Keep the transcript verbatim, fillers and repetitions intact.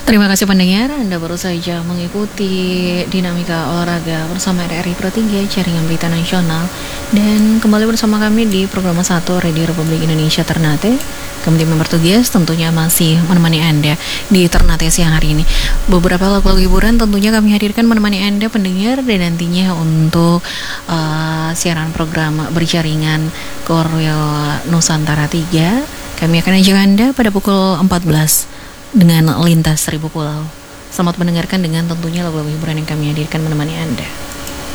Terima kasih pendengar, Anda baru saja mengikuti Dinamika Olahraga bersama R R I Pro tiga, Jaringan Berita Nasional. Dan kembali bersama kami di program satu Radio Republik Indonesia Ternate. Kami tim bertugas tentunya masih menemani Anda di Ternate siang hari ini. Beberapa lagu-lagu hiburan tentunya kami hadirkan menemani Anda pendengar. Dan nantinya untuk uh, siaran program berjaringan Koreo Nusantara tiga, kami akan ajak Anda pada pukul empat belas dengan Lintas Seribu Pulau. Selamat mendengarkan dengan tentunya lagu-lagu hiburan yang kami hadirkan menemani Anda.